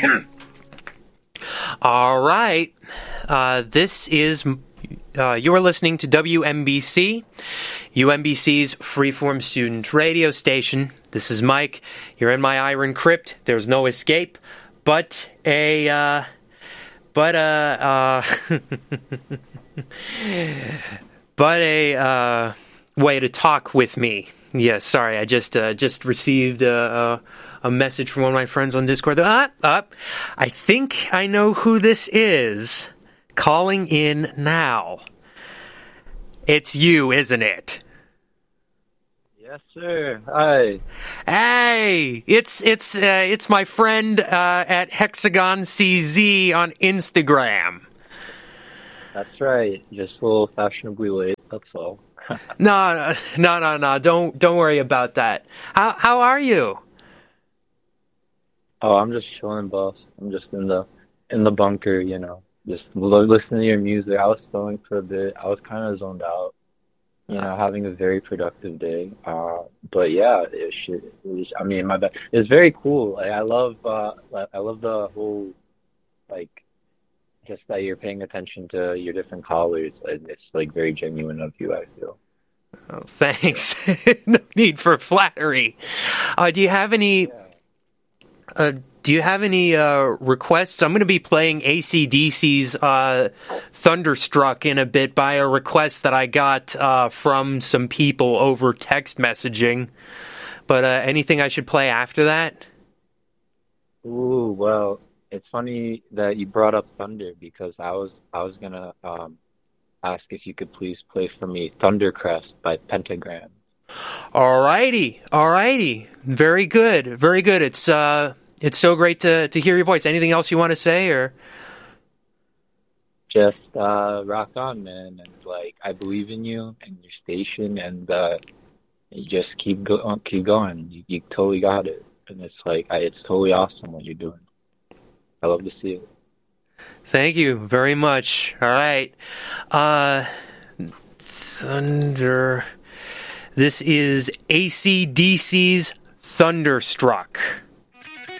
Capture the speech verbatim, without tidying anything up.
All right. Uh, this is, uh, you're listening to W M B C, U M B C's Freeform Student Radio Station. This is Mike. You're in my iron crypt. There's no escape, but a, uh, but a, uh, but a, uh, way to talk with me. Yes, yeah, sorry, I just, uh, just received, uh, a, a message from one of my friends on Discord. Ah, ah, I think I know who this is calling in now. It's you, isn't it? Yes, sir. Hi. Hey, it's it's uh, it's my friend uh, at Hexagon C Z on Instagram. That's right. Just a little fashionably late. That's all. no, no, no, no. Don't don't worry about that. How how are you? Oh, I'm just chilling, boss. I'm just in the in the bunker, you know, just listening to your music. I was stoned for a bit. I was kind of zoned out, you know, having a very productive day. Uh, but yeah, it should. It was, I mean, my bad. It's very cool. Like, I love, uh, I love the whole, like, just that you're paying attention to your different colleagues. And it's like very genuine of you, I feel. Oh, thanks. No need for flattery. Uh, do you have any? Yeah. Uh, do you have any uh, requests? I'm going to be playing A C D C's uh, Thunderstruck in a bit by a request that I got uh, from some people over text messaging. But uh, anything I should play after that? Ooh, well, it's funny that you brought up Thunder because I was I was gonna um, ask if you could please play for me Thundercrest by Pentagram. Alrighty, alrighty, very good, very good. It's uh, it's so great to to hear your voice. Anything else you want to say, or just uh, rock on, man? And like, I believe in you and your station, and uh, you just keep go keep going. You, you totally got it, and it's like, I, it's totally awesome what you're doing. I love to see it. Thank you very much. All right, uh, Thunder. This is A C D C's Thunderstruck.